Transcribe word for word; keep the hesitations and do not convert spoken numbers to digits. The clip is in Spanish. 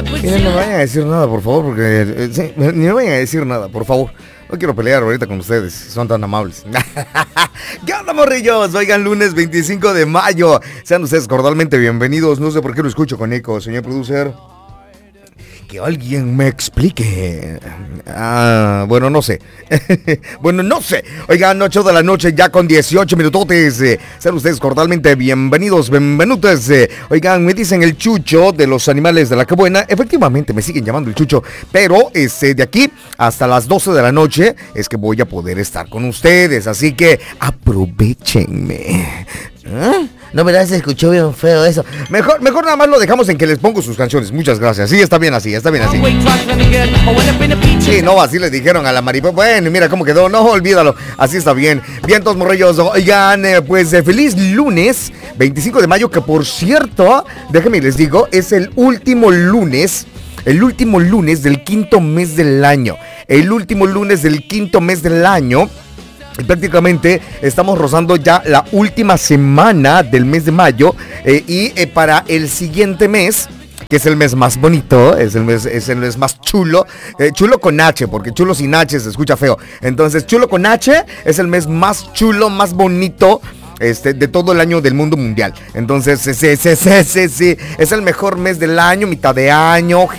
Miren, no me vayan a decir nada, por favor, porque eh, sí, ni me vayan a decir nada, por favor. No quiero pelear ahorita con ustedes, son tan amables. ¿Qué onda, morrillos? Oigan, lunes veinticinco de mayo. Sean ustedes cordialmente bienvenidos. No sé por qué lo escucho con eco, señor producer. Que alguien me explique. Ah, bueno, no sé. bueno, no sé. Oigan, ocho de la noche ya con dieciocho minutotes. Eh, sean ustedes cordialmente bienvenidos, bienvenidos. Eh, oigan, me dicen el Chucho de los animales de la que buena. Efectivamente, me siguen llamando el Chucho. Pero este, de aquí hasta las doce de la noche es que voy a poder estar con ustedes. Así que aprovechenme. ¿Eh? No, verdad, se escuchó bien feo eso. Mejor, mejor nada más lo dejamos en que les pongo sus canciones. Muchas gracias. Sí, está bien así, está bien así. Sí, no, así le dijeron a la mariposa. Bueno, mira cómo quedó. No, olvídalo. Así está bien. Bien, todos morrillos. Oigan, eh, pues eh, feliz lunes veinticinco de mayo, que por cierto, déjenme les digo, es el último lunes. El último lunes del quinto mes del año. El último lunes del quinto mes del año. Y prácticamente estamos rozando ya la última semana del mes de mayo eh, y eh, para el siguiente mes, que es el mes más bonito, es el mes, es el mes más chulo, eh, chulo con H, porque chulo sin H se escucha feo. Entonces, chulo con H es el mes más chulo, más bonito Este, de todo el año del mundo mundial. Entonces, sí, sí, sí, sí, sí, es el mejor mes del año, mitad de año.